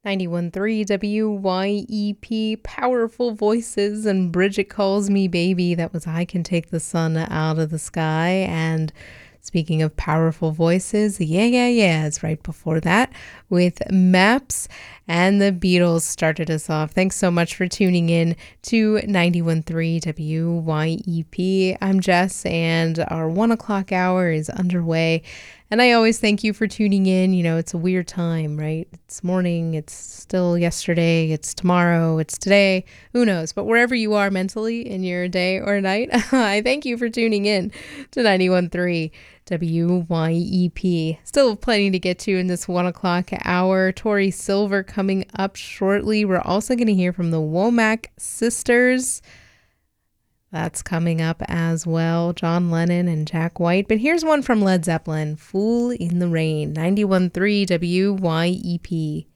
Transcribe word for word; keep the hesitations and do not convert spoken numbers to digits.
ninety-one point three W Y E P, Powerful Voices, and Bridget Calls Me Baby. That was I Can Take the Sun Out of the Sky. And speaking of powerful voices, Yeah, Yeah, Yeahs right before that with Maps, and the Beatles started us off. Thanks so much for tuning in to ninety-one point three W Y E P. I'm Jess, and our one o'clock hour is underway. And I always thank you for tuning in. You know, it's a weird time, right? It's morning, it's still yesterday, it's tomorrow, it's today, who knows? But wherever you are mentally in your day or night, I thank you for tuning in to ninety-one point three W Y E P. Still plenty to get to in this one o'clock hour. Tori Silver coming up shortly. We're also going to hear from the Womack sisters. That's coming up as well. John Lennon and Jack White. But here's one from Led Zeppelin, Fool in the Rain, ninety-one point three W Y E P.